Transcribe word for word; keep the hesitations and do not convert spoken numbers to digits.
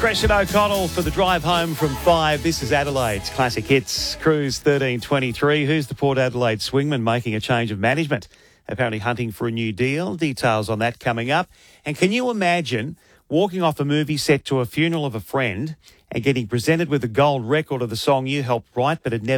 Fresh and O'Connell for the drive home from five. This is Adelaide's Classic Hits Cruise thirteen twenty-three. Who's the Port Adelaide swingman making a change of management? Apparently hunting for a new deal. Details on that coming up. And can you imagine walking off a movie set to a funeral of a friend and getting presented with a gold record of the song you helped write but had never